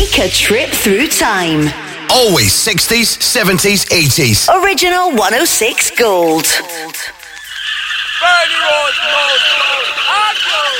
Take a trip through time. Always 60s, 70s, 80s. Original 106 Gold.